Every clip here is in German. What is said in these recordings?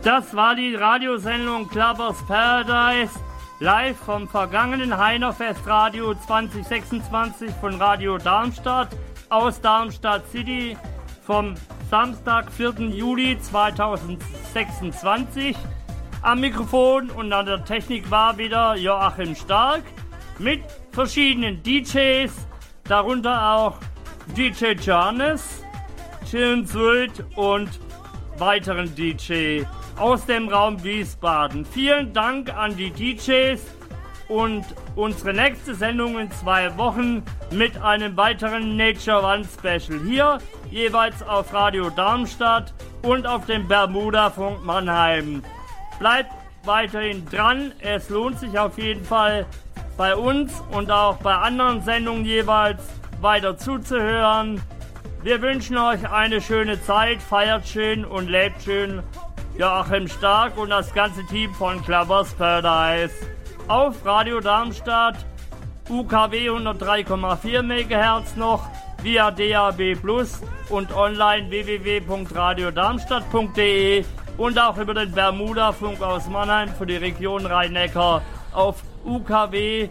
Das war die Radiosendung Clubbers Paradise, live vom vergangenen Heinerfest Radio 2026 von Radio Darmstadt aus Darmstadt City vom Samstag, 4. Juli 2026. Am Mikrofon und an der Technik war wieder Joachim Stark mit verschiedenen DJs, darunter auch DJ Johannes, Chillin' Wild und weiteren DJ aus dem Raum Wiesbaden. Vielen Dank an die DJs und unsere nächste Sendung in 2 Wochen mit einem weiteren Nature One Special hier, jeweils auf Radio Darmstadt und auf dem Bermuda-Funk Mannheim. Bleibt weiterhin dran, es lohnt sich auf jeden Fall bei uns und auch bei anderen Sendungen jeweils weiter zuzuhören. Wir wünschen euch eine schöne Zeit, feiert schön und lebt schön. Joachim Stark und das ganze Team von Clubbers Paradise. Auf Radio Darmstadt, UKW 103,4 MHz noch, via DAB+ und online www.radiodarmstadt.de und auch über den Bermuda-Funk aus Mannheim für die Region Rhein-Neckar auf UKW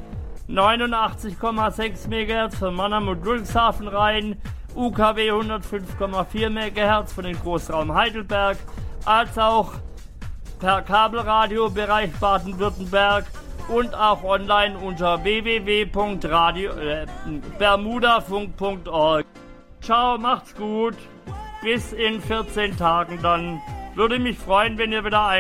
89,6 MHz für Mannheim und Ludwigshafen Rhein, UKW 105,4 MHz für den Großraum Heidelberg, als auch per Kabelradio Bereich Baden-Württemberg und auch online unter www.bermudafunk.org. Ciao, macht's gut. Bis in 14 Tagen dann. Würde mich freuen, wenn ihr wieder